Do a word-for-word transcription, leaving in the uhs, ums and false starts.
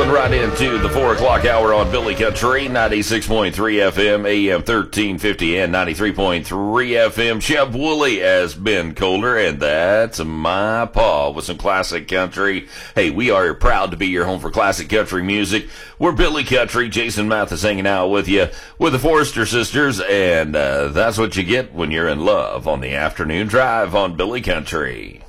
rolling right into the four o'clock hour on Billy Country, ninety-six point three F M, A M thirteen fifty, and ninety-three point three F M. Cheb Woolley as Ben Colder, and that's my paw with some classic country. Hey, we are proud to be your home for classic country music. We're Billy Country. Jason Mathis hanging out with you with the Forrester Sisters, and uh, that's what you get when you're in love on the afternoon drive on Billy Country.